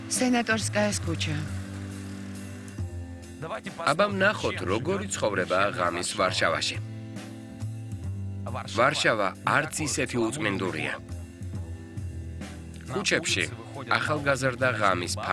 სენატორსკაიას ქუჩა. აბა ვნახოთ, როგორი ცხოვრებაა ღამის ვარშავაში. ვარშავა არც ისეთი უწმინდურია. ქუჩებში ახალგაზრდა ღამის